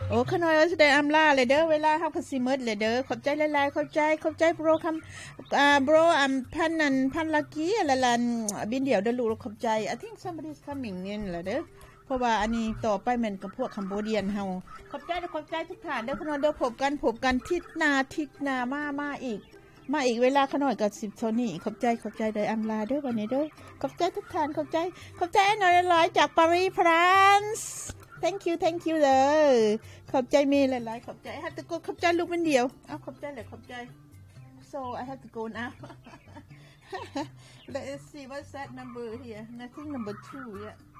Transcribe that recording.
โอ้ขน้อยว่าจะได้อำลาเลยเด้อเวลาเฮาก็สิหมดเลยเด้อขอบใจหลายๆขอบใจโปรคำโปรพันนั่นพันลักกี้อะไรล่ะบินเดี่ยวเด้อลูกขอบใจ I think somebody is coming เนี่ยแหละเด้อเพราะว่าอันนี้ต่อไปมันกับพวกคัมโบเดียนเฮาขอบใจทุกท่านเด้อขน้อยเด้อพบกันทิศหน้ามาอีกเวลาขน้อยกับ10เท่านี้ขอบใจได้อำลาเด้อวันนี้เด้อขอบใจทุกท่านขอบใจหน่อยหลายจากปารีสฟรานซ์ thank you เลยขอบใจมีหลายๆขอบใจ I have to go ขอบใจลูกเป็นเดียวขอบใจเลยขอบใจ so I have to go now let's see what's that number here nothing number 2 yeah